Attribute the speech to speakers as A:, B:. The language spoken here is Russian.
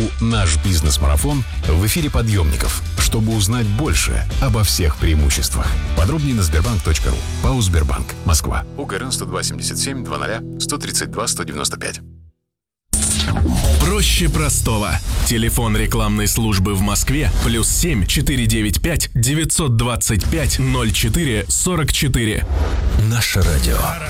A: шоу «Наш бизнес-марафон» в эфире подъемников, чтобы узнать больше обо всех преимуществах. Подробнее на sberbank.ru. ПАО «Сбербанк», Москва. УГРН 102-77 00 132 195.
B: Проще простого. Телефон рекламной службы в Москве +7 495 925 04 44. Наше радио.